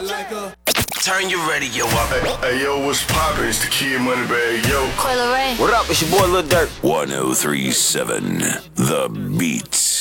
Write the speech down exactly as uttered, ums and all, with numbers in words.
like a. Turn your radio up. Hey, hey, yo, what's poppin'? It's the Kid Moneybag, yo. Coil Ray. What up? It's your boy Lil Durk. one oh three point seven The Beats.